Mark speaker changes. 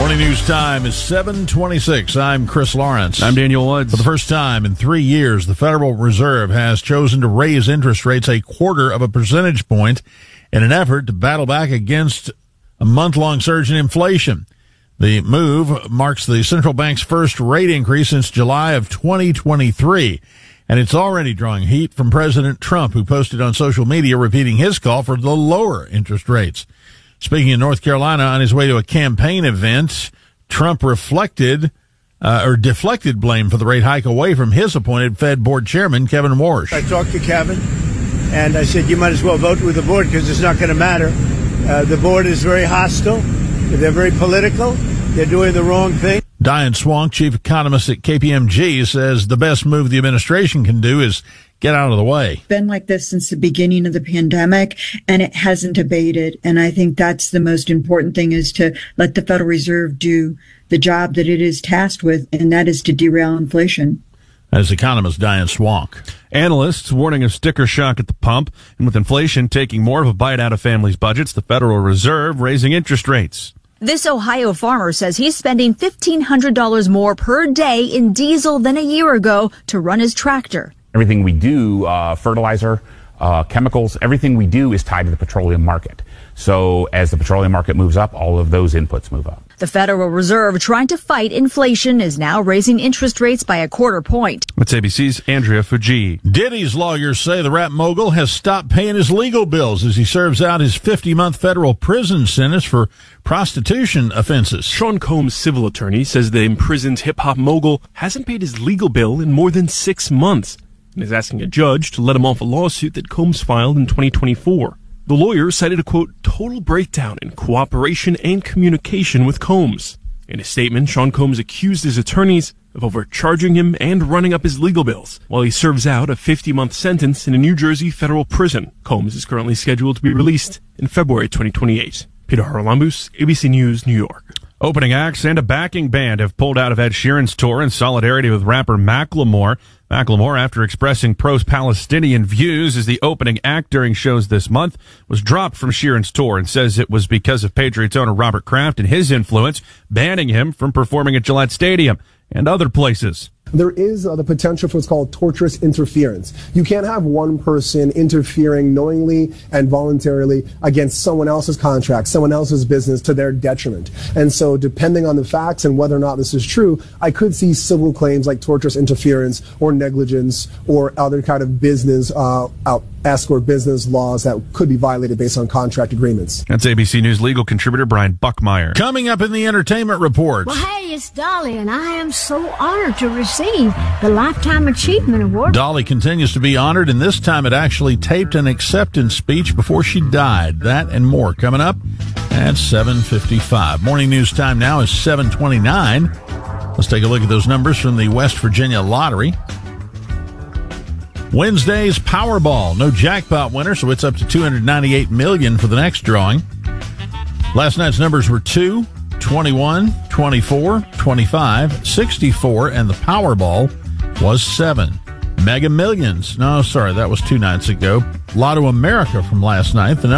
Speaker 1: Morning news time is 7:26. I'm Chris Lawrence.
Speaker 2: I'm Daniel Woods.
Speaker 1: For the first time in 3 years, the Federal Reserve has chosen to raise interest rates 1/4 of a percentage point in an effort to battle back against a month-long surge in inflation. The move marks the central bank's first rate increase since July of 2023. And it's already drawing heat from President Trump, who posted on social media repeating his call for the lower interest rates. Speaking in North Carolina on his way to a campaign event, Trump deflected blame for the rate hike away from his appointed Fed board chairman, Kevin Warsh.
Speaker 3: I talked to Kevin, and I said, you might as well vote with the board because it's not going to matter. The board is very hostile. They're very political. They're doing the wrong thing.
Speaker 1: Diane Swonk, chief economist at KPMG, says the best move the administration can do is get out of the way.
Speaker 4: It's been like this since the beginning of the pandemic, and it hasn't abated. And I think that's the most important thing, is to let the Federal Reserve do the job that it is tasked with, and that is to derail inflation.
Speaker 1: As economist Diane Swonk.
Speaker 2: Analysts warning of sticker shock at the pump, and with inflation taking more of a bite out of families' budgets, the Federal Reserve raising interest rates.
Speaker 5: This Ohio farmer says he's spending $1,500 more per day in diesel than a year ago to run his tractor.
Speaker 6: Everything we do, fertilizer, chemicals, everything we do is tied to the petroleum market. So as the petroleum market moves up, all of those inputs move up.
Speaker 5: The Federal Reserve, trying to fight inflation, is now raising interest rates by 1/4 point.
Speaker 2: That's ABC's Andrea Fuji.
Speaker 1: Diddy's lawyers say the rap mogul has stopped paying his legal bills as he serves out his 50-month federal prison sentence for prostitution offenses.
Speaker 7: Sean Combs' civil attorney says the imprisoned hip-hop mogul hasn't paid his legal bill in more than 6 months and is asking a judge to let him off a lawsuit that Combs filed in 2024. The lawyer cited a, quote, total breakdown in cooperation and communication with Combs. In a statement, Sean Combs accused his attorneys of overcharging him and running up his legal bills while he serves out a 50-month sentence in a New Jersey federal prison. Combs is currently scheduled to be released in February 2028. Peter Haralambous, ABC News, New York.
Speaker 2: Opening acts and a backing band have pulled out of Ed Sheeran's tour in solidarity with rapper Macklemore. Macklemore, after expressing pro-Palestinian views as the opening act during shows this month, was dropped from Sheeran's tour and says it was because of Patriots owner Robert Kraft and his influence, banning him from performing at Gillette Stadium and other places.
Speaker 8: There is the potential for what's called tortious interference. You can't have one person interfering knowingly and voluntarily against someone else's contract, someone else's business to their detriment. And so depending on the facts and whether or not this is true, I could see civil claims like tortious interference or negligence or other kind of business escort business laws that could be violated based on contract agreements.
Speaker 2: That's ABC News legal contributor Brian Buckmeyer.
Speaker 1: Coming up in the entertainment report.
Speaker 9: Well, hey, it's Dolly, and I am so honored to receive the Lifetime Achievement Award.
Speaker 1: Dolly continues to be honored, and this time it actually taped an acceptance speech before she died. That and more coming up at 7:55. Morning news time now is 7:29. Let's take a look at those numbers from the West Virginia Lottery. Wednesday's Powerball, no jackpot winner, so it's up to $298 million for the next drawing. Last night's numbers were 2, 21, 24, 25, 64, and the Powerball was 7. Mega Millions, no, sorry, that was 2 nights ago. Lotto America from last night, the